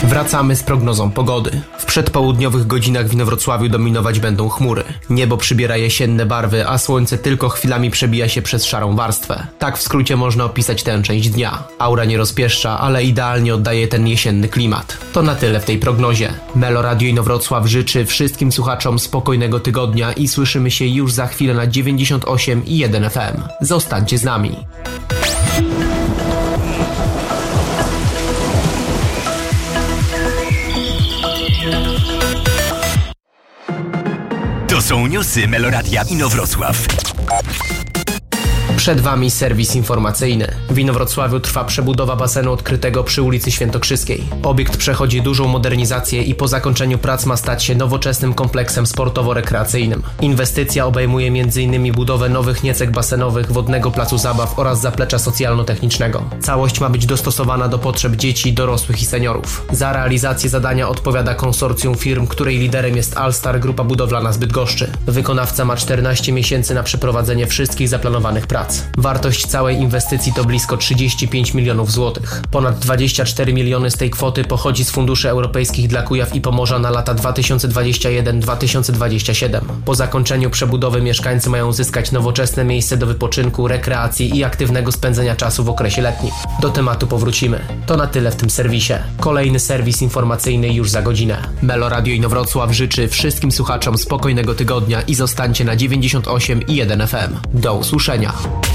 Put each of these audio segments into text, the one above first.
Wracamy z prognozą pogody. W przedpołudniowych godzinach w Inowrocławiu dominować będą chmury. Niebo przybiera jesienne barwy, a słońce tylko chwilami przebija się przez szarą warstwę. Tak w skrócie można opisać tę część dnia. Aura nie rozpieszcza, ale idealnie oddaje ten jesienny klimat. To na tyle w tej prognozie. Melo Radio Inowrocław życzy wszystkim słuchaczom spokojnego tygodnia i słyszymy się już za chwilę na 98,1 FM. Zostańcie z nami. To są newsy Meloradia Inowrocław. Przed Wami serwis informacyjny. W Inowrocławiu trwa przebudowa basenu odkrytego przy ulicy Świętokrzyskiej. Obiekt przechodzi dużą modernizację i po zakończeniu prac ma stać się nowoczesnym kompleksem sportowo-rekreacyjnym. Inwestycja obejmuje m.in. budowę nowych niecek basenowych, wodnego placu zabaw oraz zaplecza socjalno-technicznego. Całość ma być dostosowana do potrzeb dzieci, dorosłych i seniorów. Za realizację zadania odpowiada konsorcjum firm, której liderem jest Alstar Grupa Budowlana z Bydgoszczy. Wykonawca ma 14 miesięcy na przeprowadzenie wszystkich zaplanowanych prac. Wartość całej inwestycji to blisko 35 milionów złotych. Ponad 24 miliony z tej kwoty pochodzi z funduszy europejskich dla Kujaw i Pomorza na lata 2021-2027. Po zakończeniu przebudowy mieszkańcy mają uzyskać nowoczesne miejsce do wypoczynku, rekreacji i aktywnego spędzenia czasu w okresie letnim. Do tematu powrócimy. To na tyle w tym serwisie. Kolejny serwis informacyjny już za godzinę. Melo Radio Inowrocław życzy wszystkim słuchaczom spokojnego tygodnia i zostańcie na 98,1 FM. Do usłyszenia.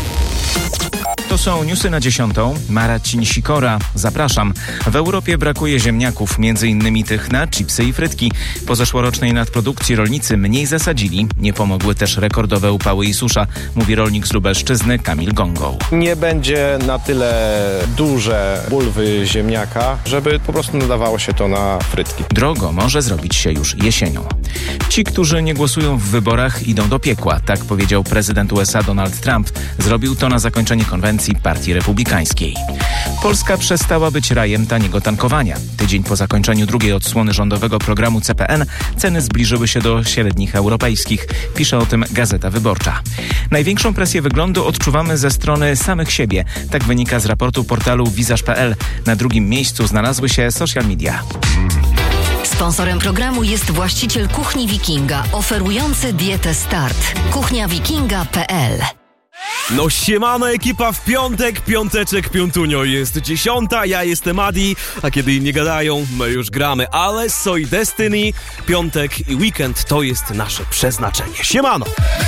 To są newsy na 10. Marcin Sikora. Zapraszam. W Europie brakuje ziemniaków, m.in. tych na chipsy i frytki. Po zeszłorocznej nadprodukcji rolnicy mniej zasadzili. Nie pomogły też rekordowe upały i susza, mówi rolnik z Lubelszczyzny Kamil Gongą. Nie będzie na tyle duże bulwy ziemniaka, żeby po prostu nadawało się to na frytki. Drogo może zrobić się już jesienią. Ci, którzy nie głosują w wyborach, idą do piekła. Tak powiedział prezydent USA Donald Trump. Zrobił to na zakończenie konwencji Partii Republikańskiej. Polska przestała być rajem taniego tankowania. Tydzień po zakończeniu drugiej odsłony rządowego programu CPN ceny zbliżyły się do średnich europejskich. Pisze o tym Gazeta Wyborcza. Największą presję wyglądu odczuwamy ze strony samych siebie. Tak wynika z raportu portalu Visage.pl. Na drugim miejscu znalazły się social media. Sponsorem programu jest właściciel Kuchni Wikinga, oferujący dietę Start. kuchniawikinga.pl. No siemano ekipa, w piątek, piąteczek, piątunio, jest 10, ja jestem Adi, a kiedy inni gadają, my już gramy, ale Soy Destiny, piątek i weekend to jest nasze przeznaczenie. Siemano!